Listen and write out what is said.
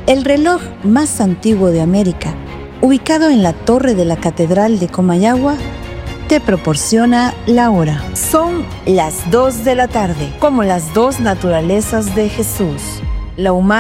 El reloj más antiguo de América, ubicado en la torre de la Catedral de Comayagua, te proporciona la hora. Son las 2 de la tarde, como las dos naturalezas de Jesús, la humana